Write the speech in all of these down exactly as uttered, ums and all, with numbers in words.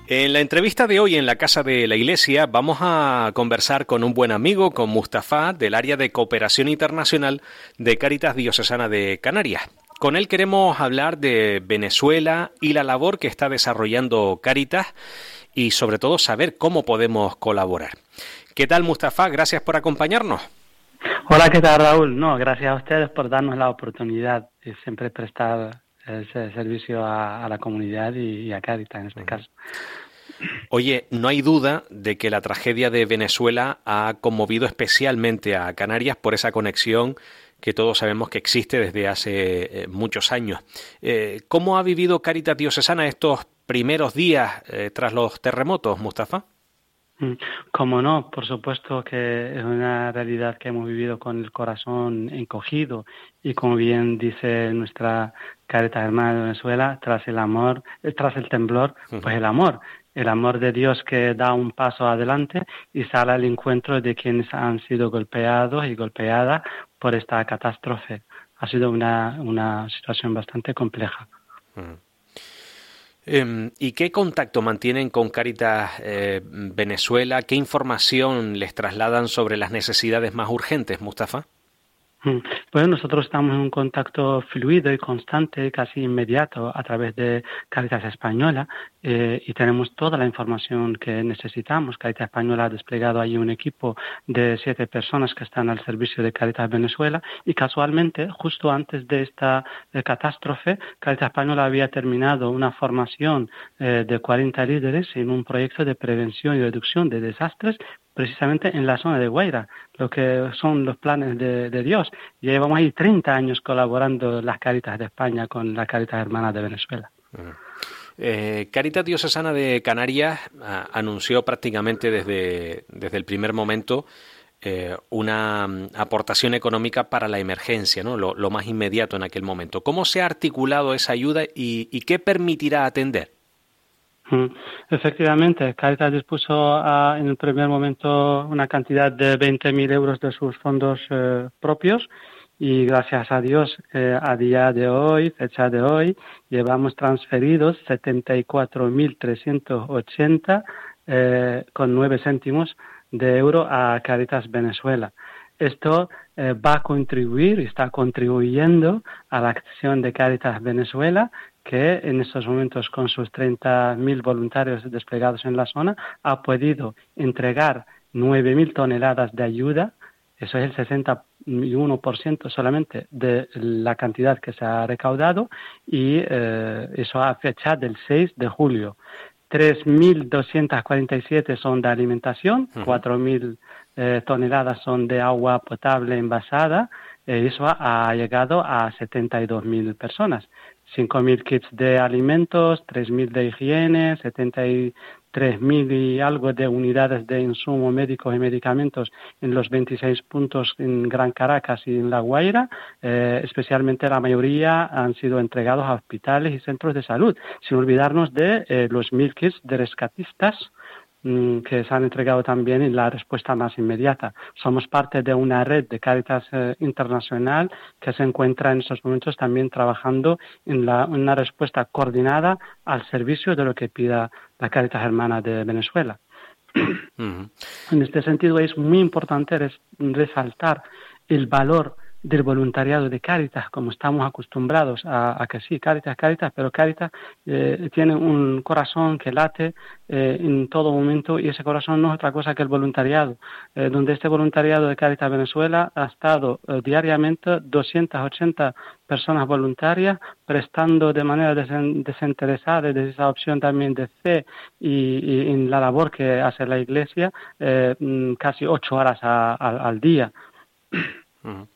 En la entrevista de hoy en la Casa de la Iglesia vamos a conversar con un buen amigo, con Mustafa, del área de cooperación internacional de Cáritas Diocesana de Canarias. Con él queremos hablar de Venezuela y la labor que está desarrollando Cáritas y sobre todo saber cómo podemos colaborar. ¿Qué tal, Mustafa? Gracias por acompañarnos. Hola, ¿qué tal, Raúl? No, gracias a ustedes por darnos la oportunidad de siempre prestar ese servicio a, a la comunidad y, y a Cáritas en este uh-huh. caso. Oye, no hay duda de que la tragedia de Venezuela ha conmovido especialmente a Canarias por esa conexión que todos sabemos que existe desde hace eh, muchos años. Eh, ¿Cómo ha vivido Cáritas Diocesana estos primeros días eh, tras los terremotos, Mustafa? Como no, por supuesto que es una realidad que hemos vivido con el corazón encogido y como bien dice nuestra Cáritas Hermana de Venezuela, tras el amor, tras el temblor, uh-huh. pues el amor, el amor de Dios que da un paso adelante y sale al encuentro de quienes han sido golpeados y golpeadas por esta catástrofe. Ha sido una, una situación bastante compleja. Uh-huh. Eh, ¿Y qué contacto mantienen con Cáritas eh, Venezuela? ¿Qué información les trasladan sobre las necesidades más urgentes, Mustafa? Pues nosotros estamos en un contacto fluido y constante, casi inmediato, a través de Cáritas Española eh, y tenemos toda la información que necesitamos. Cáritas Española ha desplegado ahí un equipo de siete personas que están al servicio de Cáritas Venezuela y casualmente, justo antes de esta eh, catástrofe, Cáritas Española había terminado una formación eh, de cuarenta líderes en un proyecto de prevención y reducción de desastres precisamente en la zona de Guaira, lo que son los planes de, de Dios. Ya llevamos ahí treinta años colaborando las Cáritas de España con la Cáritas Hermana de Venezuela. Eh, Cáritas Diocesana de Canarias a, anunció prácticamente desde, desde el primer momento eh, una aportación económica para la emergencia, ¿no? Lo, lo más inmediato en aquel momento. ¿Cómo se ha articulado esa ayuda y, y qué permitirá atender? Efectivamente, Cáritas dispuso a, en el primer momento una cantidad de veinte mil euros de sus fondos eh, propios y gracias a Dios eh, a día de hoy, fecha de hoy, llevamos transferidos setenta y cuatro mil trescientos ochenta eh, con nueve céntimos de euro a Cáritas Venezuela. Esto eh, va a contribuir y está contribuyendo a la acción de Cáritas Venezuela, que en estos momentos con sus treinta mil voluntarios desplegados en la zona ha podido entregar nueve mil toneladas de ayuda. Eso es el sesenta y uno por ciento solamente de la cantidad que se ha recaudado y eh, eso a fecha del seis de julio. tres mil doscientas cuarenta y siete son de alimentación, uh-huh. cuatro mil eh, toneladas son de agua potable envasada, eh, eso ha, ha llegado a setenta y dos mil personas. cinco mil kits de alimentos, tres mil de higiene, setenta y tres mil y algo de unidades de insumos médicos y medicamentos en los veintiséis puntos en Gran Caracas y en La Guaira. Eh, especialmente la mayoría han sido entregados a hospitales y centros de salud, sin olvidarnos de eh, los mil kits de rescatistas que se han entregado también en la respuesta más inmediata. Somos parte de una red de Cáritas eh, internacional que se encuentra en estos momentos también trabajando en la, una respuesta coordinada al servicio de lo que pida la Cáritas Hermana de Venezuela. Uh-huh. En este sentido es muy importante res, resaltar el valor del voluntariado de Cáritas, como estamos acostumbrados a, a que sí, Cáritas, Cáritas, pero Cáritas eh, tiene un corazón que late eh, en todo momento y ese corazón no es otra cosa que el voluntariado, eh, donde este voluntariado de Cáritas Venezuela ha estado eh, diariamente doscientas ochenta personas voluntarias prestando de manera desen, desinteresada desde esa opción también de fe y, y en la labor que hace la Iglesia eh, casi ocho horas a, a, al día. Uh-huh.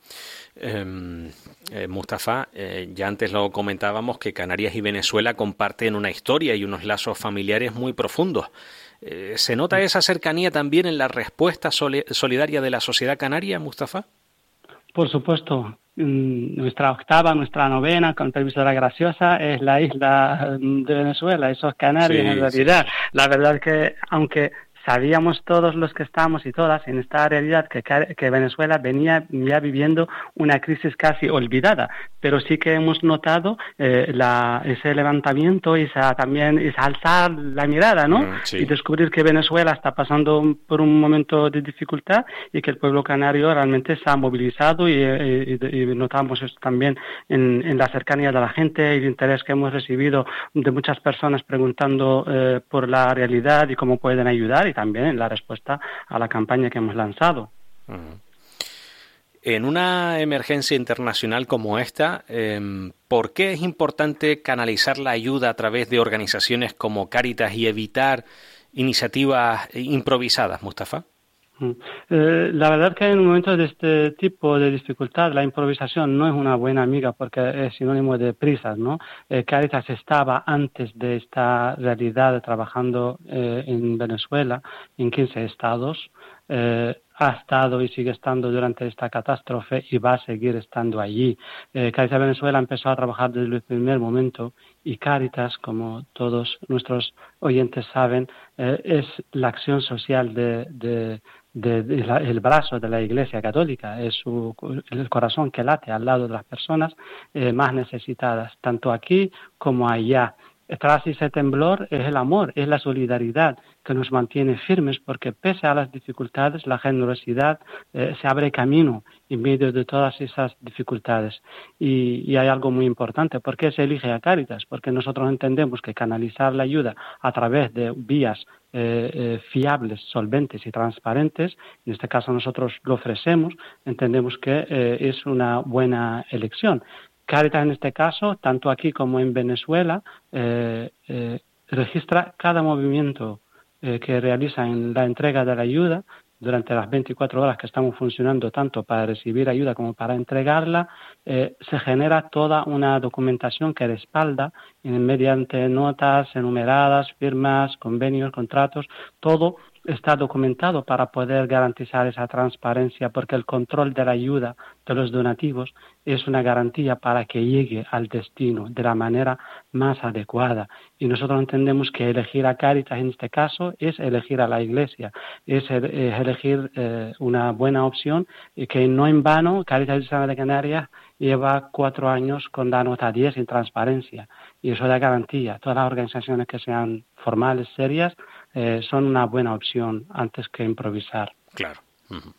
Eh, eh, Mustafa, eh, ya antes lo comentábamos que Canarias y Venezuela comparten una historia y unos lazos familiares muy profundos. Eh, ¿Se nota esa cercanía también en la respuesta soli- solidaria de la sociedad canaria, Mustafa? Por supuesto. Nuestra octava, nuestra novena, con permiso de la graciosa, es la isla de Venezuela, esos Canarias sí, en realidad. Sí. La verdad que, aunque sabíamos todos los que estamos y todas en esta realidad que, que Venezuela venía ya viviendo una crisis casi olvidada, pero sí que hemos notado eh, la, ese levantamiento, esa también esa alzar la mirada, ¿no? Mm, sí. Y descubrir que Venezuela está pasando por un momento de dificultad y que el pueblo canario realmente se ha movilizado y, y, y notamos esto también en, en la cercanía de la gente y el interés que hemos recibido de muchas personas preguntando eh, por la realidad y cómo pueden ayudar, y también en la respuesta a la campaña que hemos lanzado. Uh-huh. En una emergencia internacional como esta, eh, ¿por qué es importante canalizar la ayuda a través de organizaciones como Cáritas y evitar iniciativas improvisadas, Mustafa? Eh, la verdad que en momentos de este tipo de dificultad la improvisación no es una buena amiga porque es sinónimo de prisas, ¿no? Eh, Cáritas estaba antes de esta realidad trabajando eh, en Venezuela en quince estados, eh, ha estado y sigue estando durante esta catástrofe y va a seguir estando allí. Eh, Cáritas Venezuela empezó a trabajar desde el primer momento y Cáritas, como todos nuestros oyentes saben, eh, es la acción social de, de De, de la, el brazo de la Iglesia Católica, es su, el corazón que late al lado de las personas eh, más necesitadas, tanto aquí como allá. Tras ese temblor es el amor, es la solidaridad que nos mantiene firmes, porque pese a las dificultades, la generosidad eh, se abre camino en medio de todas esas dificultades. Y, y hay algo muy importante, ¿por qué se elige a Cáritas? Porque nosotros entendemos que canalizar la ayuda a través de vías eh, eh, fiables, solventes y transparentes, en este caso nosotros lo ofrecemos, entendemos que eh, es una buena elección. Cáritas en este caso, tanto aquí como en Venezuela, eh, eh, registra cada movimiento eh, que realiza en la entrega de la ayuda durante las veinticuatro horas que estamos funcionando, tanto para recibir ayuda como para entregarla. Eh, se genera toda una documentación que respalda en, mediante notas enumeradas, firmas, convenios, contratos, todo está documentado para poder garantizar esa transparencia, porque el control de la ayuda de los donativos es una garantía para que llegue al destino de la manera más adecuada. Y nosotros entendemos que elegir a Cáritas en este caso es elegir a la Iglesia, es, es elegir eh, una buena opción, y que no en vano Cáritas Diocesana de Canarias lleva cuatro años con la nota diez en transparencia, y eso da garantía. Todas las organizaciones que sean formales, serias, eh, son una buena opción antes que improvisar. Claro. Uh-huh.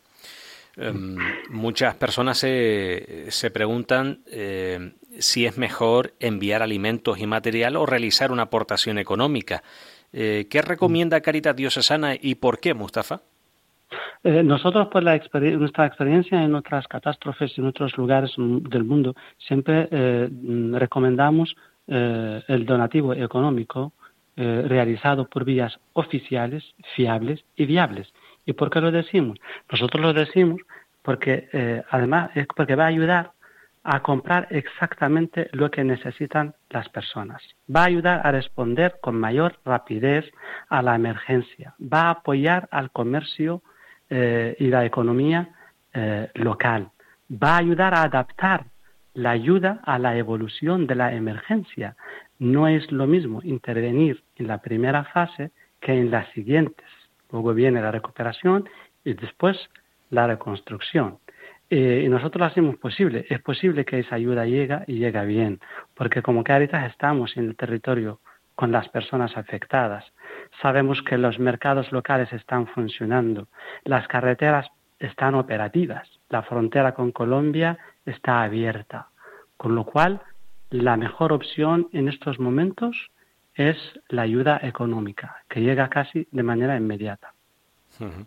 Um, muchas personas se, se preguntan eh, si es mejor enviar alimentos y material o realizar una aportación económica. Eh, ¿Qué recomienda Cáritas Diocesana y por qué, Mustafa? Eh, nosotros, por la exper- nuestra experiencia en otras catástrofes en otros lugares del mundo, siempre eh, recomendamos eh, el donativo económico eh, realizado por vías oficiales, fiables y viables. ¿Y por qué lo decimos? Nosotros lo decimos porque, eh, además, es porque va a ayudar a comprar exactamente lo que necesitan las personas. Va a ayudar a responder con mayor rapidez a la emergencia. Va a apoyar al comercio eh, y la economía eh, local. Va a ayudar a adaptar la ayuda a la evolución de la emergencia. No es lo mismo intervenir en la primera fase que en las siguientes. Luego viene la recuperación y después la reconstrucción. Eh, y nosotros lo hacemos posible. Es posible que esa ayuda llegue y llegue bien, porque como Cáritas estamos en el territorio con las personas afectadas. Sabemos que los mercados locales están funcionando, las carreteras están operativas, la frontera con Colombia está abierta, con lo cual la mejor opción en estos momentos es la ayuda económica, que llega casi de manera inmediata. Uh-huh.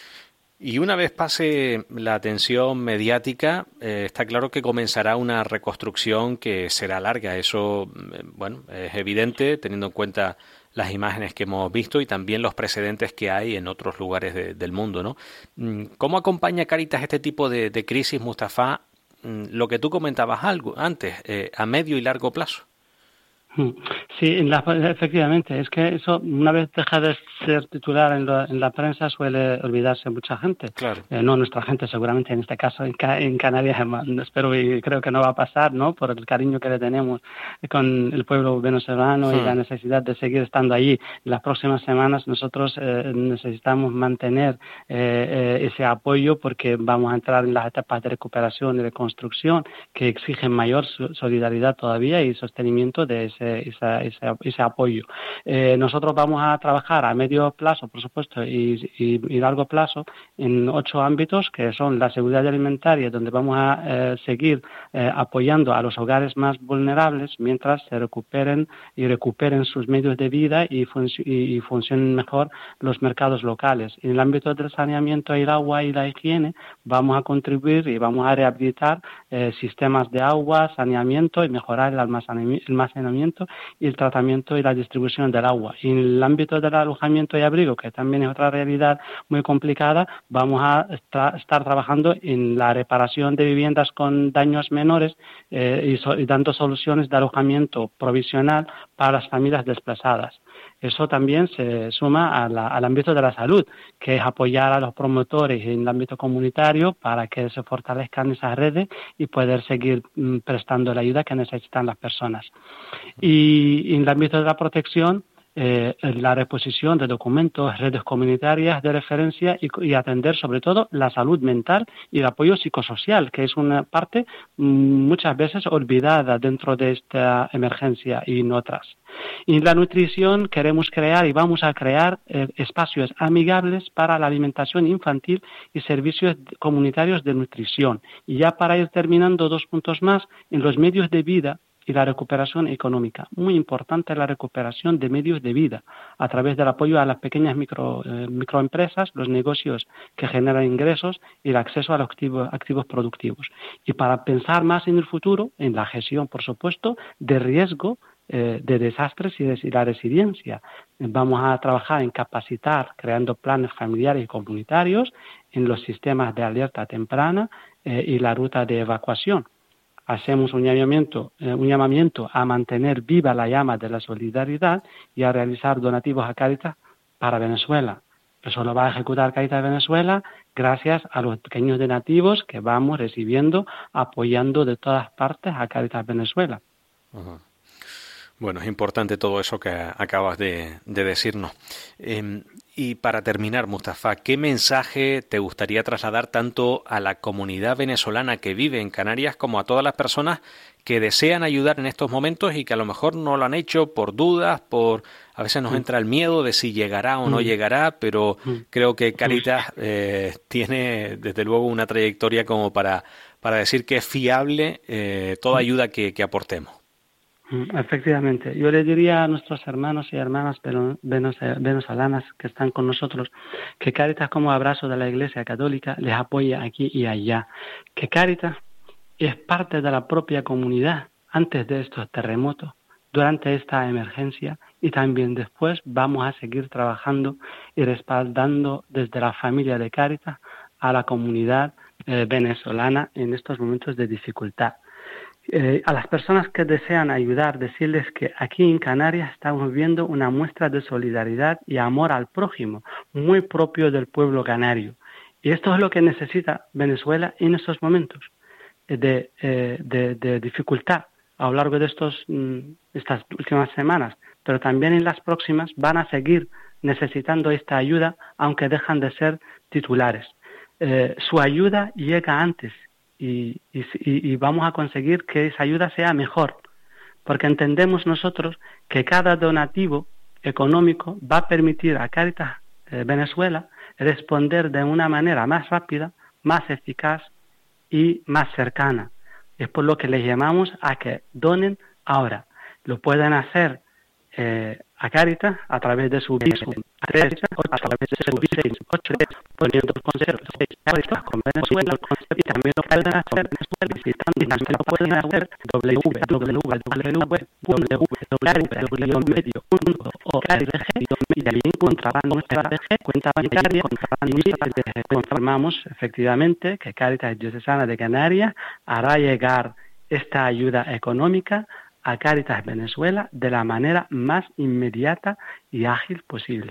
Y una vez pase la atención mediática, eh, está claro que comenzará una reconstrucción que será larga. Eso, eh, bueno, es evidente teniendo en cuenta las imágenes que hemos visto y también los precedentes que hay en otros lugares de, del mundo, ¿no? ¿Cómo acompaña Cáritas este tipo de, de crisis, Mustafa? Lo que tú comentabas algo antes, eh, a medio y largo plazo. Sí, en la, efectivamente, es que eso una vez deja de ser titular en, lo, en la prensa suele olvidarse mucha gente. Claro. Eh, no nuestra gente, seguramente en este caso en, en Canarias, espero y creo que no va a pasar, ¿no? Por el cariño que le tenemos con el pueblo venezolano sí. y la necesidad de seguir estando allí. En las próximas semanas nosotros eh, necesitamos mantener eh, eh, ese apoyo porque vamos a entrar en las etapas de recuperación y reconstrucción que exigen mayor solidaridad todavía y sostenimiento de ese Esa, ese, ese apoyo. Eh, nosotros vamos a trabajar a medio plazo, por supuesto, y, y, y largo plazo en ocho ámbitos que son la seguridad alimentaria, donde vamos a eh, seguir eh, apoyando a los hogares más vulnerables mientras se recuperen y recuperen sus medios de vida y, func- y, y funcionen mejor los mercados locales. En el ámbito del saneamiento, el agua y la higiene, vamos a contribuir y vamos a rehabilitar eh, sistemas de agua, saneamiento y mejorar el almacenamiento y el tratamiento y la distribución del agua. Y en el ámbito del alojamiento y abrigo, que también es otra realidad muy complicada, vamos a estar, estar trabajando en la reparación de viviendas con daños menores eh, y, so, y dando soluciones de alojamiento provisional para las familias desplazadas. Eso también se suma a la, al ámbito de la salud, que es apoyar a los promotores en el ámbito comunitario para que se fortalezcan esas redes y poder seguir mm, prestando la ayuda que necesitan las personas. Y en el ámbito de la protección, eh, la reposición de documentos, redes comunitarias de referencia y, y atender sobre todo la salud mental y el apoyo psicosocial, que es una parte mm, muchas veces olvidada dentro de esta emergencia y en otras. Y en la nutrición queremos crear y vamos a crear eh, espacios amigables para la alimentación infantil y servicios comunitarios de nutrición. Y ya para ir terminando, dos puntos más, en los medios de vida y la recuperación económica. Muy importante la recuperación de medios de vida a través del apoyo a las pequeñas micro, eh, microempresas, los negocios que generan ingresos y el acceso a los activos, activos productivos. Y para pensar más en el futuro, en la gestión, por supuesto, de riesgo, eh, de desastres y de y la resiliencia. Vamos a trabajar en capacitar, creando planes familiares y comunitarios, en los sistemas de alerta temprana eh, y la ruta de evacuación. Hacemos un llamamiento, eh, un llamamiento a mantener viva la llama de la solidaridad y a realizar donativos a Cáritas para Venezuela. Eso lo va a ejecutar Cáritas Venezuela gracias a los pequeños donativos que vamos recibiendo, apoyando de todas partes a Cáritas Venezuela. Uh-huh. Bueno, es importante todo eso que acabas de, de decirnos. Eh, y para terminar, Mustafa, ¿qué mensaje te gustaría trasladar tanto a la comunidad venezolana que vive en Canarias como a todas las personas que desean ayudar en estos momentos y que a lo mejor no lo han hecho por dudas, por a veces nos entra el miedo de si llegará o no llegará, pero creo que Cáritas eh, tiene desde luego una trayectoria como para, para decir que es fiable eh, toda ayuda que, que aportemos? Efectivamente, yo le diría a nuestros hermanos y hermanas venezolanas que están con nosotros que Cáritas, como abrazo de la Iglesia Católica, les apoya aquí y allá, que Cáritas es parte de la propia comunidad antes de estos terremotos, durante esta emergencia y también después vamos a seguir trabajando y respaldando desde la familia de Cáritas a la comunidad eh, venezolana en estos momentos de dificultad. Eh, a las personas que desean ayudar, decirles que aquí en Canarias estamos viendo una muestra de solidaridad y amor al prójimo, muy propio del pueblo canario. Y esto es lo que necesita Venezuela en estos momentos de, eh, de, de dificultad a lo largo de estos, estas últimas semanas, pero también en las próximas van a seguir necesitando esta ayuda, aunque dejan de ser titulares. Eh, su ayuda llega antes. Y, y, y vamos a conseguir que esa ayuda sea mejor, porque entendemos nosotros que cada donativo económico va a permitir a Cáritas eh, Venezuela responder de una manera más rápida, más eficaz y más cercana. Es por lo que les llamamos a que donen ahora. Lo pueden hacer eh, a Cáritas a través de su Bizum, a través de su Bizum, poniendo el concepto Cáritas con Venezuela, y también lo pueden hacer visitando, y también lo pueden hacer w w w punto cáritas medio punto org y ahí encontrarán nuestra cuenta bancaria y confirmamos efectivamente que Cáritas Diocesana de Canarias hará llegar esta ayuda económica a Cáritas Venezuela de la manera más inmediata y ágil posible.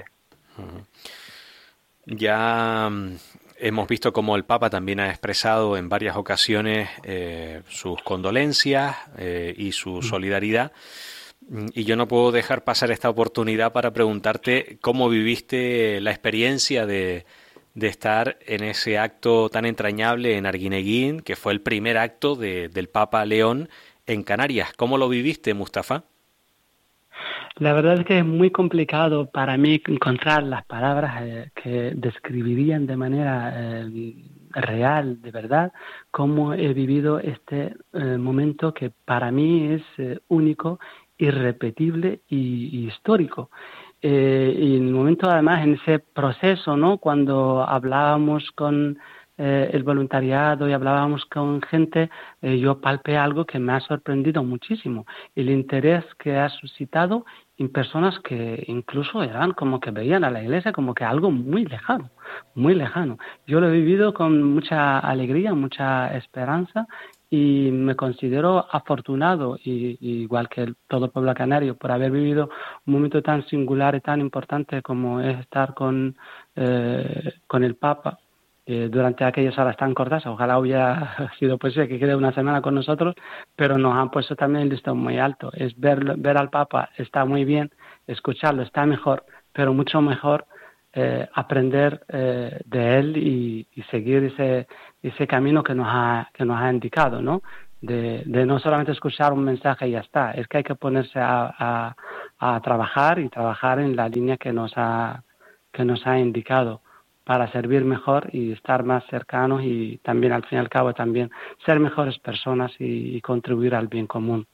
Ya hemos visto cómo el Papa también ha expresado en varias ocasiones eh, sus condolencias eh, y su solidaridad. Y yo no puedo dejar pasar esta oportunidad para preguntarte cómo viviste la experiencia de, de estar en ese acto tan entrañable en Arguineguín, que fue el primer acto de, del Papa León en Canarias. ¿Cómo lo viviste, Mustafa? La verdad es que es muy complicado para mí encontrar las palabras eh, que describirían de manera eh, real, de verdad, cómo he vivido este eh, momento que para mí es eh, único, irrepetible y, y histórico. Eh, y en el momento, además, en ese proceso, ¿no? Cuando hablábamos con eh, el voluntariado y hablábamos con gente, eh, yo palpé algo que me ha sorprendido muchísimo, el interés que ha suscitado en personas que incluso eran como que veían a la iglesia como que algo muy lejano, muy lejano. Yo lo he vivido con mucha alegría, mucha esperanza, y me considero afortunado, y, y igual que el, todo el pueblo canario, por haber vivido un momento tan singular y tan importante como es estar con, eh, con el Papa eh, durante aquellas horas tan cortas. Ojalá hubiera sido posible que quede una semana con nosotros, pero nos han puesto también el listón muy alto. Es ver, ver al Papa está muy bien, escucharlo está mejor, pero mucho mejor eh, aprender eh, de él y, y seguir ese ese camino que nos ha que nos ha indicado, ¿no? De, de no solamente escuchar un mensaje y ya está, es que hay que ponerse a, a, a trabajar y trabajar en la línea que nos ha que nos ha indicado para servir mejor y estar más cercanos y también, al fin y al cabo, también ser mejores personas y, y contribuir al bien común.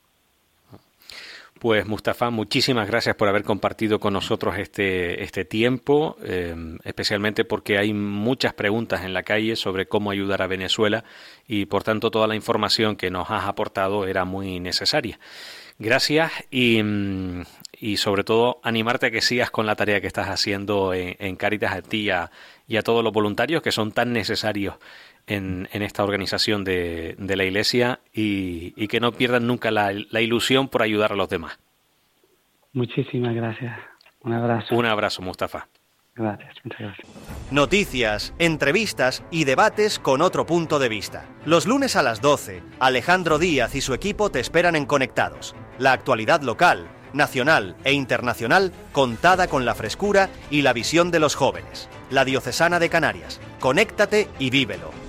Pues Mustafa, muchísimas gracias por haber compartido con nosotros este, este tiempo, eh, especialmente porque hay muchas preguntas en la calle sobre cómo ayudar a Venezuela y por tanto toda la información que nos has aportado era muy necesaria. Gracias y, y sobre todo animarte a que sigas con la tarea que estás haciendo en, en Cáritas, a ti y a, y a todos los voluntarios que son tan necesarios En, en esta organización de, de la Iglesia y, y que no pierdan nunca la, la ilusión por ayudar a los demás. Muchísimas gracias. Un abrazo. Un abrazo, Mustafa. Gracias, muchas gracias. Noticias, entrevistas y debates con otro punto de vista. Los lunes a las doce, Alejandro Díaz y su equipo te esperan en Conectados. La actualidad local, nacional e internacional contada con la frescura y la visión de los jóvenes. La Diocesana de Canarias. Conéctate y vívelo.